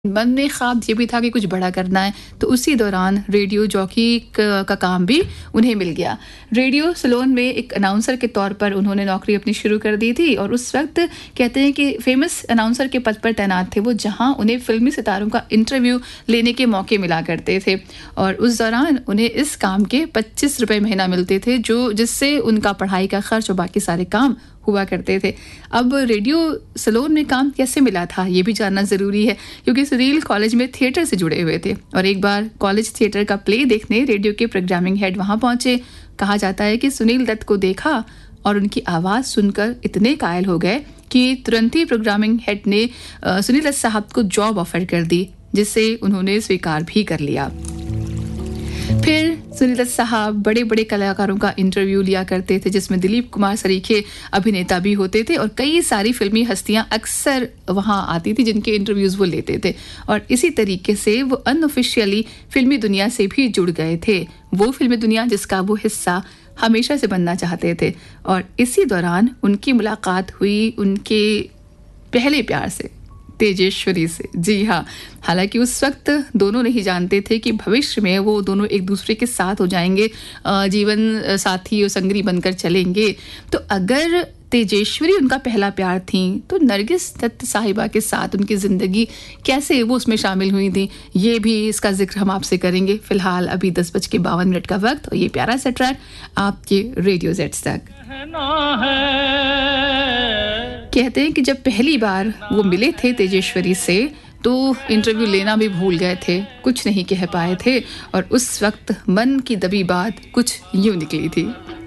मन में ख्वाब ये भी था कि कुछ बड़ा करना है, तो उसी दौरान रेडियो जॉकी का काम भी उन्हें मिल गया। रेडियो सिलोन में एक अनाउंसर के तौर पर उन्होंने नौकरी अपनी शुरू कर दी थी और उस वक्त कहते हैं कि फेमस अनाउंसर के पद पर तैनात थे वो, जहां उन्हें फिल्मी सितारों का इंटरव्यू लेने के मौके मिला करते थे और उस दौरान उन्हें इस काम के 25 रुपये महीना मिलते थे, जिससे उनका पढ़ाई का खर्च और बाकी सारे काम हुआ करते थे। अब रेडियो सिलोन में काम कैसे मिला था ये भी जानना ज़रूरी है, क्योंकि सुनील कॉलेज में थिएटर से जुड़े हुए थे और एक बार कॉलेज थिएटर का प्ले देखने रेडियो के प्रोग्रामिंग हेड वहां पहुंचे। कहा जाता है कि सुनील दत्त को देखा और उनकी आवाज़ सुनकर इतने कायल हो गए कि तुरंत ही प्रोग्रामिंग हेड ने सुनील दत्त साहब को जॉब ऑफर कर दी, जिसे उन्होंने स्वीकार भी कर लिया। फिर सुनील दत्त साहब बड़े बड़े कलाकारों का इंटरव्यू लिया करते थे, जिसमें दिलीप कुमार सरीखे अभिनेता भी होते थे और कई सारी फिल्मी हस्तियां अक्सर वहां आती थी जिनके इंटरव्यूज वो लेते थे और इसी तरीके से वो अनऑफिशियली फिल्मी दुनिया से भी जुड़ गए थे, वो फिल्मी दुनिया जिसका वो हिस्सा हमेशा से बनना चाहते थे। और इसी दौरान उनकी मुलाकात हुई उनके पहले प्यार से, तेजेश्वरी से। जी हाँ, हालांकि उस वक्त दोनों नहीं जानते थे कि भविष्य में वो दोनों एक दूसरे के साथ हो जाएंगे, जीवन साथी और संगी बनकर चलेंगे। तो अगर तेजेश्वरी उनका पहला प्यार थी तो नरगिस दत्त साहिबा के साथ उनकी ज़िंदगी कैसे वो उसमें शामिल हुई थी, ये भी इसका जिक्र हम आपसे करेंगे। फिलहाल अभी 10:52 का वक्त और ये प्यारा सा ट्रैक आपके रेडियो जेट्स तक। कहते हैं कि जब पहली बार वो मिले थे तेजेश्वरी से तो इंटरव्यू लेना भी भूल गए थे, कुछ नहीं कह पाए थे और उस वक्त मन की दबी बात कुछ यूं निकली थी।